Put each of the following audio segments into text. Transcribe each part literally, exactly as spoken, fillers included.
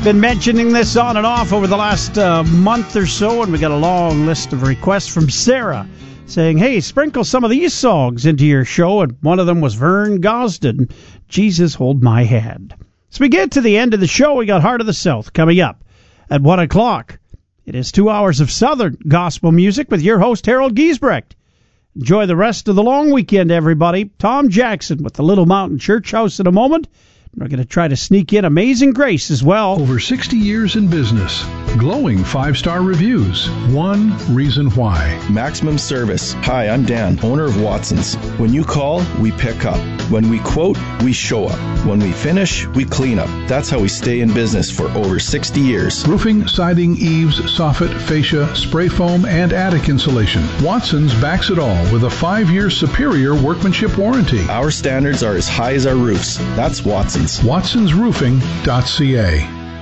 Been mentioning this on and off over the last uh, month or so, and we got a long list of requests from Sarah saying, hey, sprinkle some of these songs into your show, and one of them was Vern Gosdin, Jesus Hold My Hand. As we get to the end of the show, we got Heart of the South coming up at one o'clock. It is two hours of Southern gospel music with your host, Harold Giesbrecht. Enjoy the rest of the long weekend, everybody. Tom Jackson with the Little Mountain Church House in a moment. We're going to try to sneak in Amazing Grace as well. Over sixty years in business. Glowing five-star reviews. One reason why. Maximum service. Hi, I'm Dan, owner of Watson's. When you call, we pick up. When we quote, we show up. When we finish, we clean up. That's how we stay in business for over sixty years. Roofing, siding, eaves, soffit, fascia, spray foam, and attic insulation. Watson's backs it all with a five-year superior workmanship warranty. Our standards are as high as our roofs. That's Watson's. Watsons Roofing dot C A.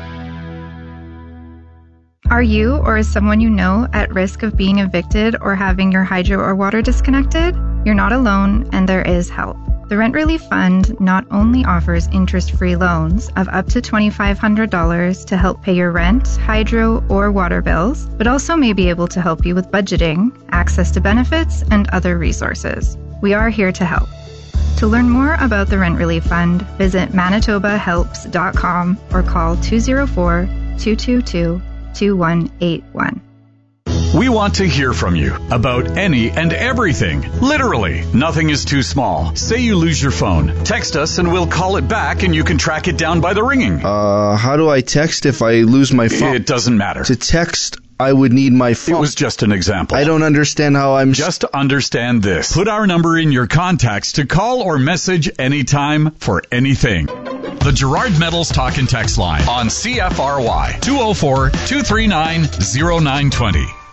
Are you or is someone you know at risk of being evicted or having your hydro or water disconnected? You're not alone, and there is help. The Rent Relief Fund not only offers interest-free loans of up to two thousand five hundred dollars to help pay your rent, hydro, or water bills, but also may be able to help you with budgeting, access to benefits, and other resources. We are here to help. To learn more about the Rent Relief Fund, visit manitoba helps dot com or call two oh four, two two two, two one eight one. We want to hear from you about any and everything. Literally, nothing is too small. Say you lose your phone. Text us and we'll call it back and you can track it down by the ringing. Uh, how do I text if I lose my phone? It doesn't matter. To text, I would need my phone. It was just an example. I don't understand how I'm... Just understand this. Put our number in your contacts to call or message anytime for anything. The Gerard Metals Talk and Text line on C F R Y, two oh four, two three nine, oh nine two oh.